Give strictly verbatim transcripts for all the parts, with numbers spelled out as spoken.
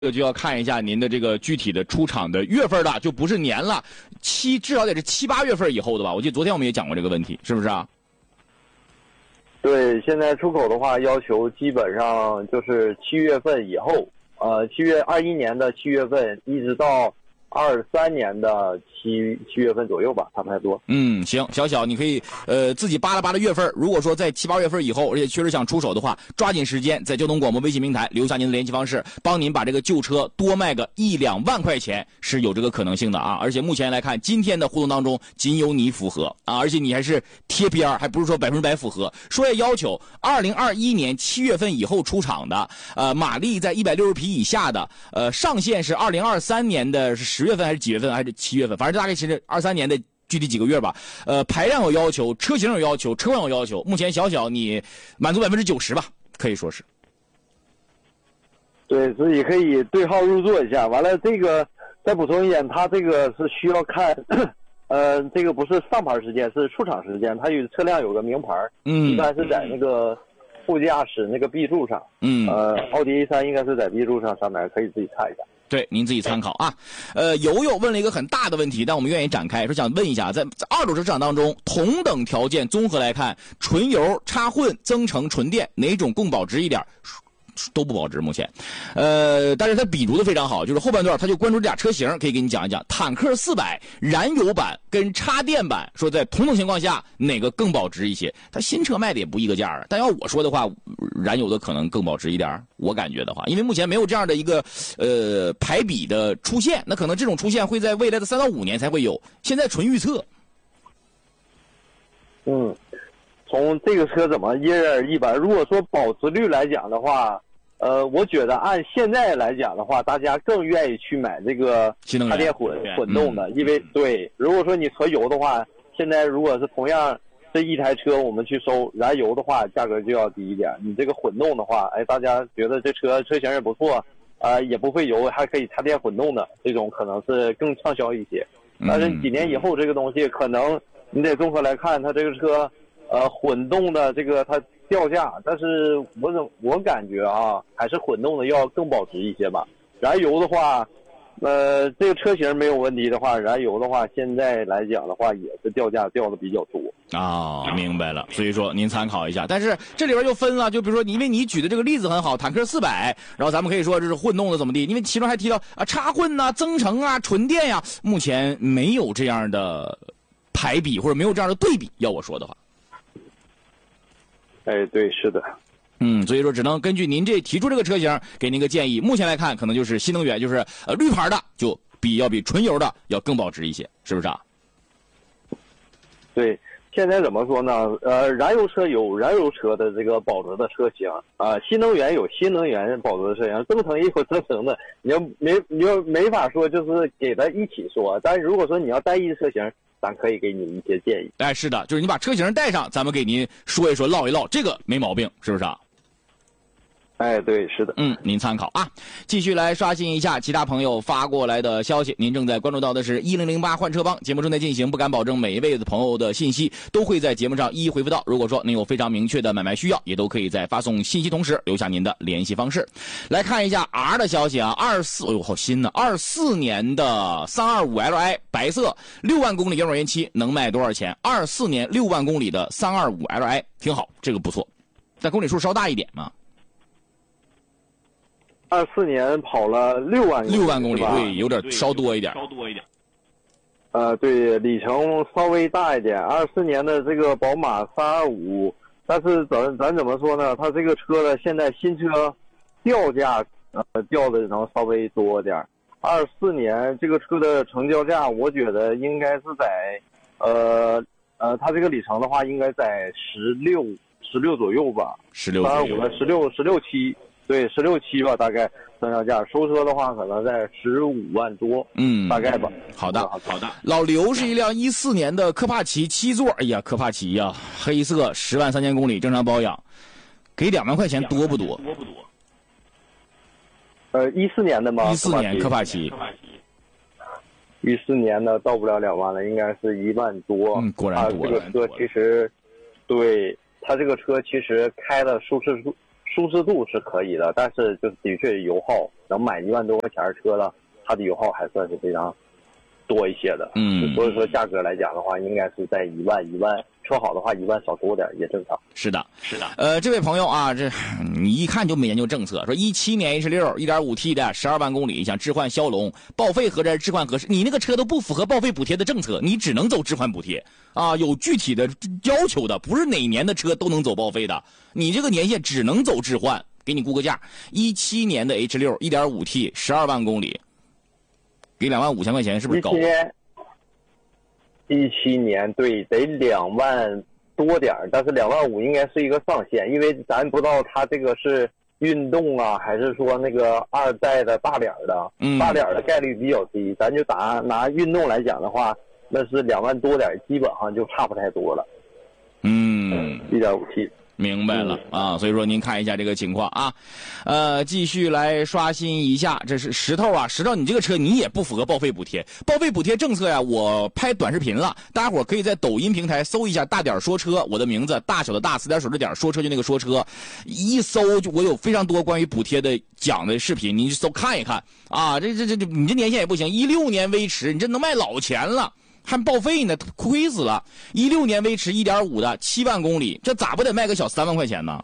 这个就要看一下您的这个具体的出厂的月份了，就不是年了，七至少得是七八月份以后的吧？我记得昨天我们也讲过这个问题，是不是啊？ 对，现在出口的话，要求基本上就是七月份以后，呃，七月二一年的七月份，一直到二三年的七七月份左右吧，差不太多。 嗯，行，小小你可以呃自己扒拉扒拉月份，如果说在七八月份以后，而且确实想出手的话，抓紧时间在交通广播微信平台留下您的联系方式，帮您把这个旧车多卖个一两万块钱是有这个可能性的啊！而且目前来看，今天的互动当中仅有你符合啊，而且你还是贴边还不是说百分之百符合。说也要求二零二一年七月份以后出厂的，呃，马力在一百六十匹以下的，呃，上限是二零二三年的是十月份还是几月份还是七月份，反正大概其实二三年的具体几个月吧。呃，排量有要求，车型有要求，车况有要求。目前小小你满足百分之九十吧，可以说是。 对，自己可以对号入座一下。完了，这个再补充一点，它这个是需要看，呃，这个不是上牌时间，是出厂时间。它有车辆有个名牌， 嗯， 一般是在那个副驾驶那个 B 柱上。 嗯， 呃，奥迪 A 三 应该是在 B 柱上上面，可以自己看一下。 对，您自己参考啊。呃，友友问了一个很大的问题，但我们愿意展开，说想问一下，在在二手车市场当中，同等条件综合来看，纯油、插混、增程、纯电哪种更保值一点？都不保值目前，呃，但是它比读的非常好，就是后半段他就关注这俩车型，可以给你讲一讲坦克四百燃油版跟插电版，说在同等情况下哪个更保值一些？它新车卖的也不一个价啊，但要我说的话，燃油的可能更保值一点，我感觉的话，因为目前没有这样的一个呃排比的出现，那可能这种出现会在未来的三到五年才会有，现在纯预测。 嗯。从这个车怎么因人而异吧。如果说保值率来讲的话，呃，我觉得按现在来讲的话，大家更愿意去买这个插电混混动的， 嗯、 因为对，如果说你纯油的话，现在如果是同样这一台车我们去收燃油的话，价格就要低一点。你这个混动的话，哎，大家觉得这车车型也不错，呃，也不费油，还可以插电混动的，这种可能是更畅销一些。但是几年以后这个东西可能你得综合来看，它这个车。呃，混动的这个它掉价，但是我怎我感觉啊，还是混动的要更保值一些吧。燃油的话，呃，这个车型没有问题的话，燃油的话，现在来讲的话，也是掉价掉的比较多。 啊、哦，明白了。所以说您参考一下，但是这里边又分了，就比如说，因为你举的这个例子很好，坦克四百，然后咱们可以说这是混动的怎么地？因为其中还提到啊，插混呐、啊、增程啊、纯电呀、啊，目前没有这样的排比或者没有这样的对比。要我说的话。 哎，对，是的， 嗯，所以说只能根据您这提出这个车型给您个建议。目前来看，可能就是新能源，就是呃绿牌的，就比要比纯油的要更保值一些，是不是啊？ 对，现在怎么说呢？呃，燃油车有燃油车的这个保值的车型啊、呃，新能源有新能源保值的车型，增程也有增程的，你要没你要没法说，就是给它一起说。但是如果说你要单一车型，咱可以给你一些建议。 哎，是的，就是你把车型带上，咱们给您说一说、唠一唠，这个没毛病，是不是啊？ 哎，对，是的， 嗯，您参考啊。继续来刷新一下其他朋友发过来的消息。您正在关注到的是一零零八换车帮节目正在进行，不敢保证每一位的朋友的信息都会在节目上一一回复到。如果说您有非常明确的买卖需要，也都可以在发送信息同时留下您的联系方式。来看一下 R 的消息啊，二四，哎呦，好新呢！二四年的三二五 L I 白色，六万公里油原漆能卖多少钱？二四年六万公里的三二五 L I 挺好，这个不错，但公里数稍大一点嘛。 二四年跑了六万六万公里，对，有点稍多一点， 稍多一点。 呃，对，里程稍微大一点。二四年的这个宝马三二五，但是咱咱怎么说呢？它这个车呢，现在新车掉价呃掉的能稍微多点。二四年这个车的成交价，我觉得应该是在呃呃，它这个里程的话，应该在十六十六左右吧。 十六三二五的十六十六七。对，十六七吧，大概成交价，收车的话可能在十五万多， 嗯， 大概吧。 好的， 好的。 老刘是一辆一四年的科帕奇七座，哎呀，科帕奇呀，黑色，十万三千公里，正常保养，给两万块钱多不多？ 多不多？ 呃，一四年的吗？ 一四年科帕奇， 一四年的到不了两万了，应该是一万多。 嗯，果然多了。 这个车其实，对它这个车其实开的舒适舒适度是可以的，但是就是的确油耗，能买一万多块钱的车了，它的油耗还算是非常多一些的。 嗯， 所以说价格来讲的话，应该是在一万一万，车好的话一万少多点也正常。 是的， 是的。 呃，这位朋友啊，这你一看就没研究政策，说一七年 H 六 一点五 T 的十二万公里，想置换骁龙，报废合着置换合适？你那个车都不符合报废补贴的政策，你只能走置换补贴啊，有具体的要求的，不是哪年的车都能走报废的，你这个年限只能走置换。给你估个价，一七年的 H 六 一点五 T 十二万公里，给两万五千块钱，是不是高？ 一七年，一七年对，得两万多点，但是两万五应该是一个上限，因为咱不知道它这个是运动啊，还是说那个二代的大脸的， 嗯， 大脸的概率比较低，咱就打拿运动来讲的话，那是两万多点，基本上就差不太多了。 嗯， 一点五 T。 明白了啊，所以说您看一下这个情况啊，呃，继续来刷新一下，这是石头啊，石头，你这个车你也不符合报废补贴，报废补贴政策呀，我拍短视频了，大家伙可以在抖音平台搜一下大点说车，我的名字大小的大，四点水的点，说车就那个说车，一搜就我有非常多关于补贴的讲的视频，你去搜看一看啊，这这这这你这年限也不行，一六年威驰，你这能卖老钱了。还报废呢，亏死了！一六年威驰 一点五 的七万公里，这咋不得卖个小三万块钱呢？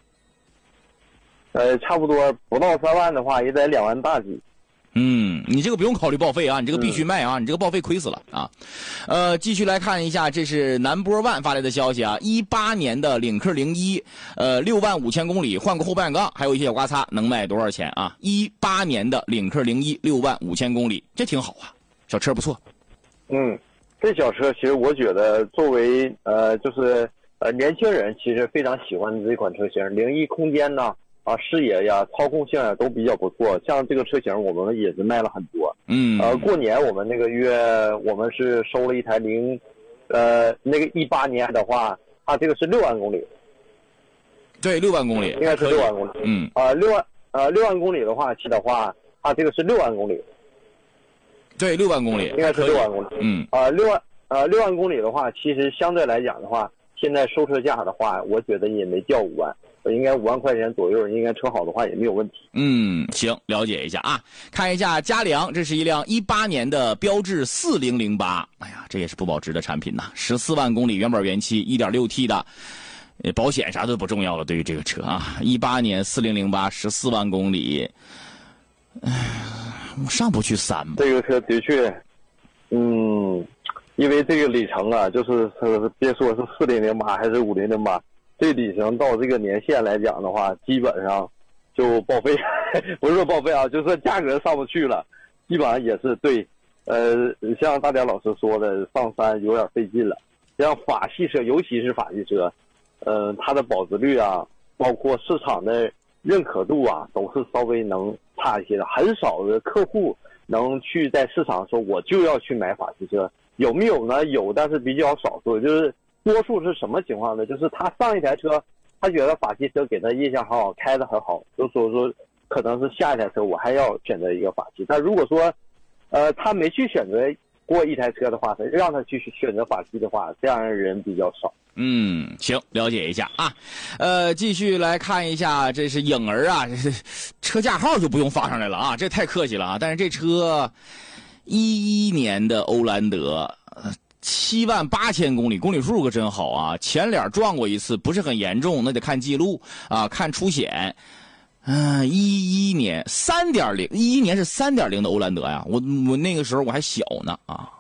呃，差不多不到三万的话，也得两万大几。 嗯，你这个不用考虑报废啊，你这个必须卖啊，嗯、你这个报废亏死了啊。呃，继续来看一下，这是南波万发来的消息啊，一八年的领克零一，呃，六万五千公里，换个后半杠，还有一些小刮擦，能卖多少钱啊？一八年的领克零一，六万五千公里，这挺好啊，小车不错。 嗯，这小车其实我觉得作为呃就是呃年轻人其实非常喜欢这款车型，零一空间呢啊视野呀操控性呀都比较不错，像这个车型我们也是卖了很多。 嗯， 呃过年我们那个月我们是收了一台零呃那个一八年的话，它这个是六万公里。 对，六万公里， 应该是六万公里。 嗯， 啊、呃、六万呃六万公里的话，其的话它这个是六万公里。 对，六万公里， 应该是六万公里。 嗯， 啊、呃，六万呃六万公里的话，其实相对来讲的话，现在收车价的话，我觉得也没掉五万，应该五万块钱左右，应该车好的话也没有问题。 嗯，行，了解一下啊，看一下嘉良，这是一辆一八年的标致四零零八，哎呀，这也是不保值的产品呐，十四万公里，原本原漆，一点六 T 的。呃，保险啥都不重要了，对于这个车啊，一八年四零零八，十四万公里，唉。上不去三吧？ 这个车的确，嗯，因为这个里程啊，就是别说是四零零八还是五零零八，这里程到这个年限来讲的话，基本上就报废，不是说报废啊，就是说价格上不去了，基本上也是对。呃，像大点老师说的，上山有点费劲了。像法系车，尤其是法系车，呃，它的保值率啊，包括市场的认可度啊，都是稍微能差一些的，很少的客户能去在市场说我就要去买法系车，有没有呢？有，但是比较少数。就是多数是什么情况呢？就是他上一台车，他觉得法系车给他印象很好，开得很好，就说说可能是下一台车我还要选择一个法系。但如果说，呃，他没去选择过一台车的话，让他去选择法系的话，这样的人比较少。 嗯，行，了解一下啊，呃，继续来看一下，这是影儿啊，这是车架号就不用发上来了啊，这太客气了啊。但是这车一一年的欧蓝德，七万八千公里，公里数可真好啊。前脸撞过一次，不是很严重，那得看记录啊，看出险。嗯，一一年三点零，一一年是三点零的欧蓝德呀，我我那个时候我还小呢啊。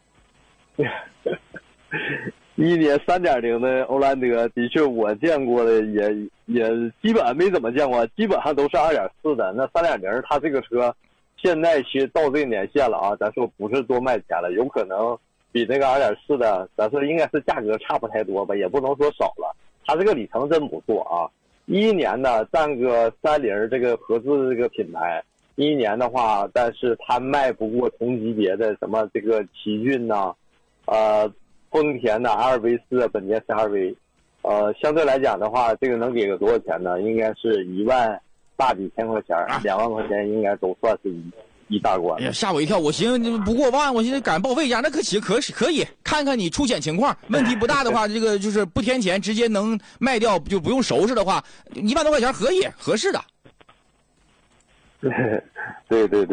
一年三点零的欧蓝德，的确我见过的也也基本上没怎么见过，基本上都是二点四的。那三点零它这个车现在其实到这个年限了啊，咱说不是多卖钱了，有可能比那个二点四的，咱说应该是价格差不太多吧，也不能说少了。它这个里程真不错啊，一一年的占个三菱这个合资这个品牌，一一年的话，但是它卖不过同级别的什么这个奇骏呐、啊，呃。丰田的 R V 四，本田 C R V， 呃，相对来讲的话，这个能给个多少钱呢？应该是一万大几千块钱，两万块钱应该都算是一大关。 哎呀，吓我一跳！我寻思不过万，我寻思赶报废一下，那可行可可以看看你出险情况，问题不大的话，这个就是不添钱，直接能卖掉，就不用收拾的话，一万多块钱可以合适的。 对对对对。